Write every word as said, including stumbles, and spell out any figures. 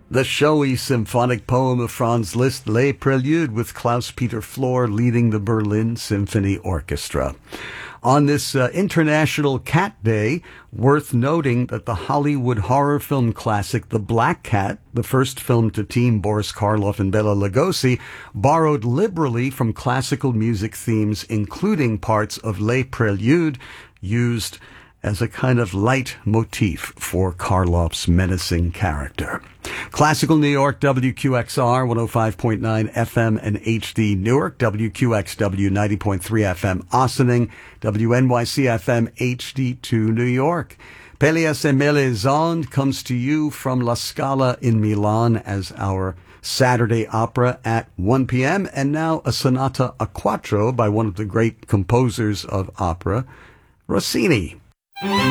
The showy symphonic poem of Franz Liszt, Les Préludes, with Klaus-Peter Flohr leading the Berlin Symphony Orchestra. On this uh, International Cat Day, worth noting that the Hollywood horror film classic The Black Cat, the first film to team Boris Karloff and Bela Lugosi, borrowed liberally from classical music themes, including parts of Les Préludes, used as a kind of light motif for Karloff's menacing character. Classical New York, W Q X R, one oh five point nine F M and H D Newark, W Q X W, ninety point three F M Ossining, W N Y C F M H D two New York. Pelléas et Mélisande comes to you from La Scala in Milan as our Saturday opera at one p.m. And now a sonata a quattro by one of the great composers of opera, Rossini.